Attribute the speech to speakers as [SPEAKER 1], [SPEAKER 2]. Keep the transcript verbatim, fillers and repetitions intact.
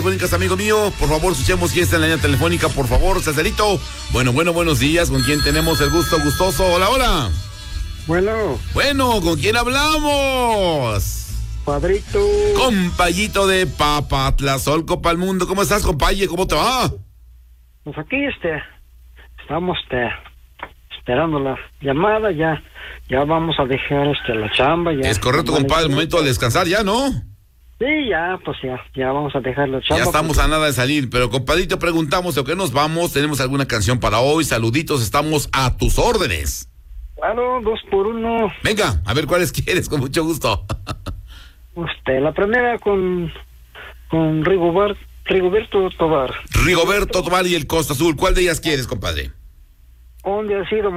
[SPEAKER 1] telefónicas, amigo mío. Por favor, escuchemos quién está en la línea telefónica, por favor, Cesarito. Bueno, bueno, buenos días. ¿Con quién tenemos el gusto gustoso? Hola, hola.
[SPEAKER 2] Bueno.
[SPEAKER 1] Bueno, ¿con quién hablamos?
[SPEAKER 2] Padrito.
[SPEAKER 1] Compayito de Papatlazolco pa'l mundo. ¿Cómo estás, compaye? ¿Cómo te va?
[SPEAKER 2] Pues aquí, este, estamos, este, esperando la llamada, ya, ya vamos a dejar, este, la chamba, ya.
[SPEAKER 1] Es correcto, compadre, el momento de descansar ya, ¿no?
[SPEAKER 2] Sí, ya, pues ya, ya vamos a dejar la chamba.
[SPEAKER 1] Ya estamos
[SPEAKER 2] porque...
[SPEAKER 1] a nada de salir, pero compadrito, preguntamos, ¿a qué nos vamos? ¿Tenemos alguna canción para hoy? Saluditos, estamos a tus órdenes.
[SPEAKER 2] Claro, dos por uno.
[SPEAKER 1] Venga, a ver cuáles quieres, con mucho gusto.
[SPEAKER 2] Este, la primera con, con Rigoberto, Rigoberto Tobar.
[SPEAKER 1] Rigoberto Tobar y el Costa Azul, ¿cuál de ellas quieres, compadre?
[SPEAKER 2] ¿Dónde ha sido?